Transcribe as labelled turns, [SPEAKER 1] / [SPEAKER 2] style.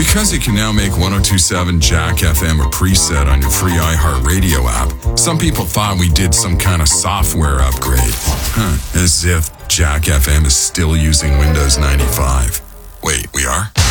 [SPEAKER 1] Because you can now make 1027 Jack FM a preset on your free iHeartRadio app, some people thought we did some kind of software upgrade. As if Jack FM is still using Windows 95. Wait, we are?